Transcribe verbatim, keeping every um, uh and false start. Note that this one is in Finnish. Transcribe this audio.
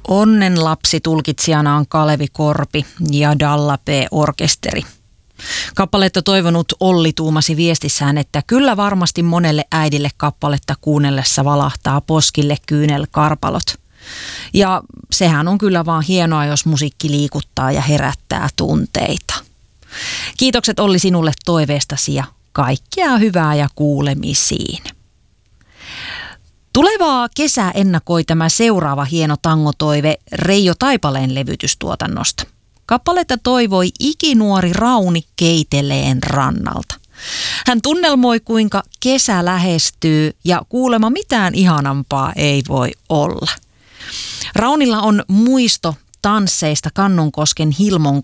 Onnen lapsi tulkitsijana on Kalevi Korpi ja Dalla P-orkesteri. Kappaletta toivonut Olli tuumasi viestissään, että kyllä varmasti monelle äidille kappaletta kuunnellessa valahtaa poskille kyynelkarpalot. Ja sehän on kyllä vaan hienoa, jos musiikki liikuttaa ja herättää tunteita. Kiitokset Olli sinulle toiveestasi ja kaikkea hyvää ja kuulemisiin. Tulevaa kesää ennakoi tämä seuraava hieno tangotoive Reijo Taipaleen levytystuotannosta. Kappaletta toivoi ikinuori Rauni Keiteleen rannalta. Hän tunnelmoi, kuinka kesä lähestyy ja kuulemma mitään ihanampaa ei voi olla. Raunilla on muisto tansseista Kannonkosken Hilmon